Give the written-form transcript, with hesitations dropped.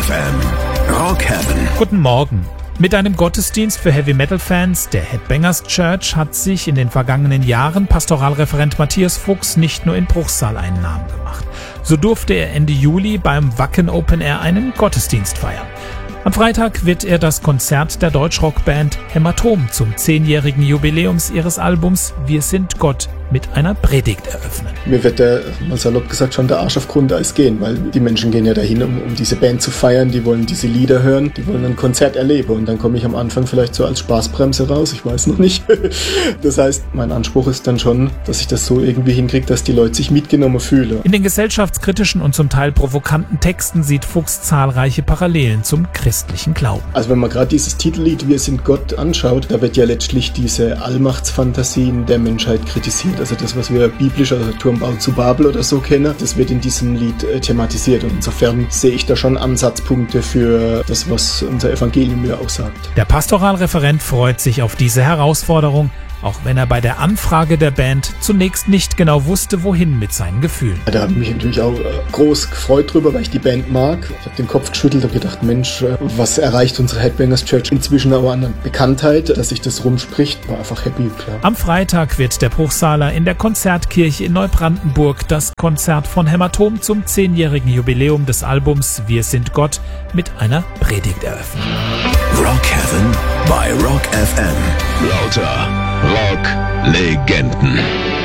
FM Rock Heaven. Guten Morgen. Mit einem Gottesdienst für Heavy-Metal-Fans der Headbangers Church hat sich in den vergangenen Jahren Pastoralreferent Matthias Fuchs nicht nur in Bruchsal einen Namen gemacht. So durfte er Ende Juli beim Wacken Open Air einen Gottesdienst feiern. Am Freitag wird er das Konzert der Deutschrockband Hämatom zum 10-jährigen Jubiläums ihres Albums Wir sind Gott mit einer Predigt eröffnen. Mir wird mal salopp gesagt, schon der Arsch auf Grundeis gehen, weil die Menschen gehen ja dahin, um diese Band zu feiern, die wollen diese Lieder hören, die wollen ein Konzert erleben und dann komme ich am Anfang vielleicht so als Spaßbremse raus, ich weiß noch nicht. Das heißt, mein Anspruch ist dann schon, dass ich das so irgendwie hinkriege, dass die Leute sich mitgenommen fühlen. In den gesellschaftskritischen und zum Teil provokanten Texten sieht Fuchs zahlreiche Parallelen zum christlichen Glauben. Also wenn man gerade dieses Titellied Wir sind Gott anschaut, da wird ja letztlich diese Allmachtsfantasien der Menschheit kritisiert. Also das, was wir biblisch, also Turmbau zu Babel oder so kennen, das wird in diesem Lied thematisiert. Und insofern sehe ich da schon Ansatzpunkte für das, was unser Evangelium ja auch sagt. Der Pastoralreferent freut sich auf diese Herausforderung, auch wenn er bei der Anfrage der Band zunächst nicht genau wusste, wohin mit seinen Gefühlen. Da habe ich mich natürlich auch groß gefreut drüber, weil ich die Band mag. Ich habe den Kopf geschüttelt und gedacht, Mensch, was erreicht unsere Headbangers Church inzwischen aber an Bekanntheit, dass sich das rumspricht, war einfach happy, klar. Am Freitag wird der Bruchsaler in der Konzertkirche in Neubrandenburg das Konzert von Hämatom zum 10-jährigen Jubiläum des Albums Wir sind Gott mit einer Predigt eröffnen. Rock Heaven bei Rock FM. Lauter Rock-Legenden.